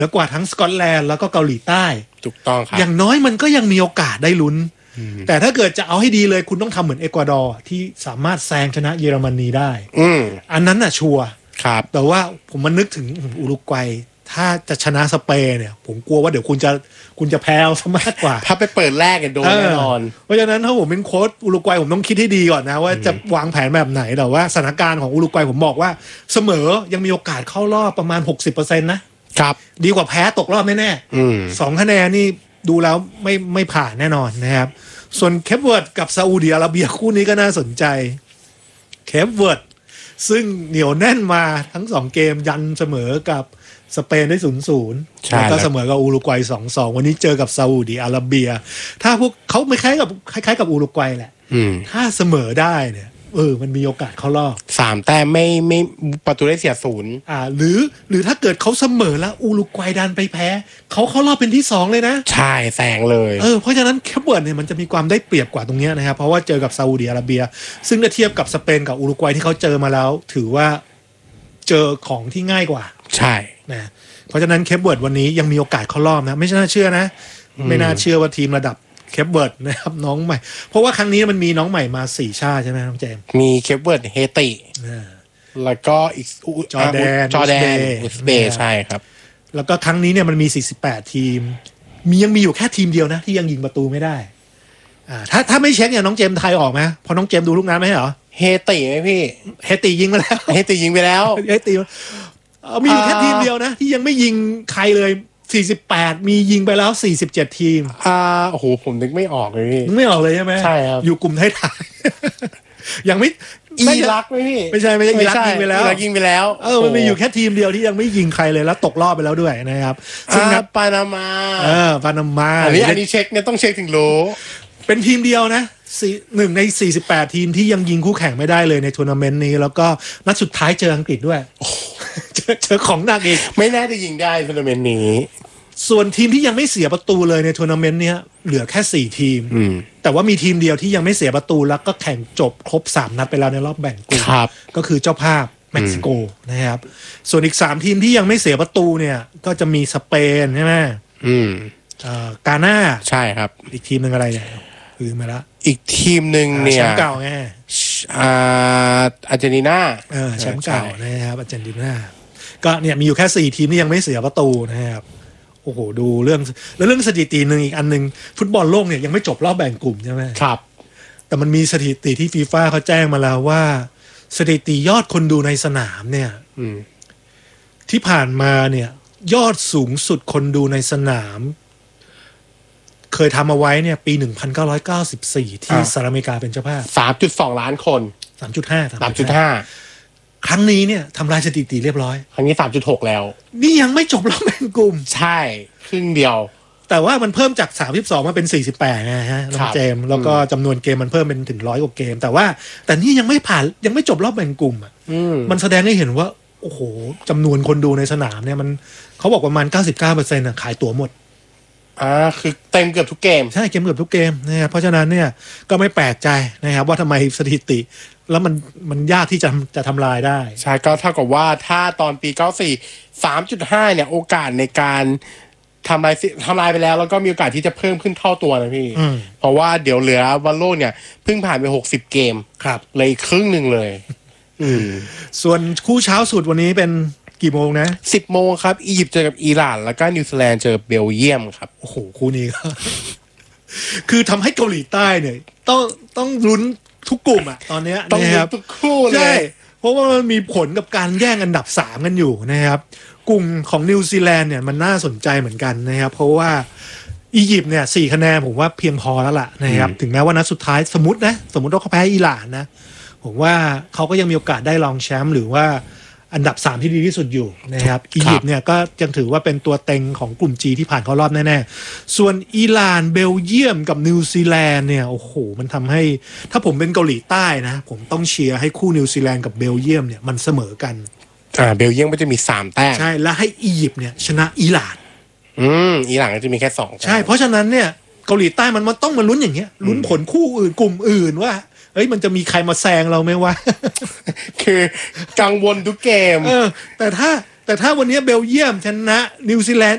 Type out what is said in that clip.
แล้วกว่าทั้งสกอตแลนด์แล้วก็เกาหลีใต้ถูกต้องครับอย่างน้อยมันก็ยังมีโอกาสได้ลุ้นแต่ถ้าเกิดจะเอาให้ดีเลยคุณต้องทำเหมือนเอกวาดอร์ที่สามารถแซงชนะเยอรมนีได้อันนั้นน่ะชัวร์ครับแต่ว่าผมมันนึกถึงอุรุกวัยถ้าจะชนะสเปนเนี่ยผมกลัวว่าเดี๋ยวคุณจะแพ้ซะมากกว่าถ้าไปเปิดแรกกันโดนแน่นอนเพราะฉะนั้นถ้าผมเป็นโค้ชอุรุกวัยผมต้องคิดให้ดีก่อนนะว่าจะวางแผนแบบไหนแต่ว่าสถานการณ์ของอุรุกวัยผมบอกว่าเสมอยังมีโอกาสเข้ารอบประมาณ 60% นะครับดีกว่าแพ้ตกรอบแน่ๆ2 คะแนนนี่ดูแล้วไม่ผ่านแน่นอนนะครับส่วนเคปเวิร์ดกับซาอุดิอาระเบียคู่นี้ก็น่าสนใจเคปเวิร์ดซึ่งเหนียวแน่นมาทั้ง2 เกมยันเสมอกับสเปนได้ 0-0 แล้วก็เสมอกับอุรุกวัย 2-2 วันนี้เจอกับซาอุดิอาระเบียถ้าพวกเขาไม่คล้ายกับอุรุกวัยแหละถ้าเสมอได้เนี่ยมันมีโอกาสเข้ารอบ 3 แต้มไม่ประตูได้เสีย0 หรือถ้าเกิดเขาเสมอแล้วอุรุกวัยดันไปแพ้เขาเข้ารอบเป็นที่2เลยนะใช่แซงเลยเพราะฉะนั้นแคปเวิร์ดเนี่ยมันจะมีความได้เปรียบกว่าตรงนี้นะครับเพราะว่าเจอกับซาอุดิอาระเบียซึ่งถ้าเทียบกับสเปนกับอุรุกวัยที่เขาเจอมาแล้วถือว่าเจอของที่ง่ายกว่าใช่นะเพราะฉะนั้นแคปเวิร์ดวันนี้ยังมีโอกาสเข้ารอบนะไม่น่าเชื่อนะไม่น่าเชื่อว่าทีมระดับเคปเบิร์ดนะครับน้องใหม่เพราะว่าครั้งนี้มันมีน้องใหม่มา4 ชาติใช่ไหมน้องเจมมีเคปเบิร์ดเฮติแล้วก็อีกจอร์แดนอุซเบย์ใช่ครับแล้วก็ครั้งนี้เนี่ยมันมี48 ทีมยังมีอยู่แค่ทีมเดียวนะที่ยังยิงประตูไม่ได้ถ้าไม่เช็คเนี่ยน้องเจมไทยออกไหมพอน้องเจมดูลูกนั้นไหมเหรอเฮติไหมพี่เฮติยิงไปแล้วเฮติยิงไปแล้วเฮติมีอยู่แค่ทีมเดียวนะที่ยังไม่ยิงใครเลย48มียิงไปแล้ว47 ทีมโอ้โหผมนึกไม่ออกเลยพี่นึกไม่ออกเลยใช่ไหมใช่ครับอยู่กลุ่มท้ายๆยังไม่อิรักไหมพี่ไม่ใช่อิรักยิงไปแล้วยิงไปแล้วมันมีอยู่แค่ทีมเดียวที่ยังไม่ยิงใครเลยแล้วตกรอบไปแล้วด้วยนะครับซึ่งนัดปานามาอันนี้เช็คเนี่ยต้องเช็คถึงรู้เป็นทีมเดียวนะ1 ใน48 ทีมที่ยังยิงคู่แข่งไม่ได้เลยในทัวร์นาเมนต์นี้แล้วก็นัดสุดท้ายเจออังกฤษด้วยเจอของหนักอีกไม่น่าจะยิงได้ทัวร์นาเมนต์นี้ส่วนทีมที่ยังไม่เสียประตูเลยในทัวร์นาเมนต์นี้เหลือแค่4 ทีมแต่ว่ามีทีมเดียวที่ยังไม่เสียประตูแล้วก็แข่งจบครบ3 นัดไปแล้วในรอบแบ่งกลุ่มก็คือเจ้าภาพเม็กซิโกนะครับส่วนอีก3 ทีมที่ยังไม่เสียประตูเนี่ยก็จะมีสเปนใช่ไหมกาน่าใช่ครับอีกทีมนึงอะไรเนี่ยคือมาแล้วอีกทีมหนึ่งเนี่ยแชมป์เก่าไงอาร์เจนตินาแชมป์เก่านะครับอาร์เจนตินาก็เนี่ยมีอยู่แค่4 ทีมที่ยังไม่เสียประตูนะครับโอ้โหดูเรื่องสถิตินึงอีกอันนึงฟุตบอลโลกเนี่ยยังไม่จบรอบแบ่งกลุ่มใช่ไหมครับแต่มันมีสถิติที่ฟีฟ่าเขาแจ้งมาแล้วว่าสถิติยอดคนดูในสนามเนี่ยที่ผ่านมาเนี่ยยอดสูงสุดคนดูในสนามเคยทำเอาไว้เนี่ยปี1994ที่สหรัฐอเมริกาเป็นเจ้าภาพ 3.2 ล้านคน 3.5 ครั้งนี้เนี่ยทำลายสถิติเรียบร้อยครั้งนี้ 3.6 แล้วนี่ยังไม่จบรอบแบ่งกลุ่มใช่ครึ่งเดียวแต่ว่ามันเพิ่มจาก32มาเป็น48นะฮะน้องเจมแล้วก็จำนวนเกมมันเพิ่มเป็นถึง100 กว่าเกมแต่นี่ยังไม่จบรอบแบ่งกลุ่มมันแสดงให้เห็นว่าโอ้โหจำนวนคนดูในสนามเนี่ยมันเขาบอกประมาณ 99% ขายตั๋วหมดคือเต็มเกือบทุกเกมใช่เกือบทุกเกมนะครับเพราะฉะนั้นเนี่ยก็ไม่แปลกใจนะครับว่าทำไมสถิติแล้วมันยากที่จะทำลายได้ใช่ก็เท่ากับว่าถ้าตอนปี94 3.5 เนี่ยโอกาสในการทำลายไปแล้วก็มีโอกาสที่จะเพิ่มขึ้นเท่าตัวนะพี่เพราะว่าเดี๋ยวเหลือบอลโลกเนี่ยเพิ่งผ่านไป60 เกมครับเลยครึ่งหนึ่งเลยส่วนคู่เช้าสุดวันนี้เป็นกี่โมงนะ 10 โมงครับอียิปต์เจอกับอิหร่านแล้วก็นิวซีแลนด์เจอเบลเยียมครับโอ้โหคู่นี้ก็ คือทำให้เกาหลีใต้เนี่ยต้องลุ้นทุกกลุ่มตอนนี้ต้องลุ้นทุกคู่เลยใช่เพราะว่ามันมีผลกับการแย่งอันดับ3กันอยู่นะครับกลุ่มของนิวซีแลนด์เนี่ยมันน่าสนใจเหมือนกันนะครับเพราะว่าอียิปต์เนี่ย4 คะแนนผมว่าเพียงพอแล้วล่ะนะครับถึงแม้ว่านัดสุดท้ายสมมติว่าเขาแพ้อิหร่านนะผมว่าเขาก็ยังมีโอกาสได้รองแชมป์หรือว่าอันดับ3ที่ดีที่สุดอยู่นะครับอียิปต์เนี่ยก็ยังถือว่าเป็นตัวเต็งของกลุ่ม G ที่ผ่านเข้ารอบแน่ๆส่วนอิหร่านเบลเยียมกับนิวซีแลนด์เนี่ยโอ้โหมันทำให้ถ้าผมเป็นเกาหลีใต้นะผมต้องเชียร์ให้คู่นิวซีแลนด์กับเบลเยียมเนี่ยมันเสมอกันเบลเยียมก็จะมี3 แต้มใช่แล้วให้อียิปต์เนี่ยชนะอิหร่านอิหร่านก็จะมีแค่2 ใช่เพราะฉะนั้นเนี่ยเกาหลีใต้มันต้องมาลุ้นอย่างเงี้ยลุ้นผลคู่อื่นกลุ่มอื่นว่ามันจะมีใครมาแซงเราไหมวะคือกังวลทุกเกมแต่ถ้าวันนี้เบลเยียมชนะนิวซีแลนด์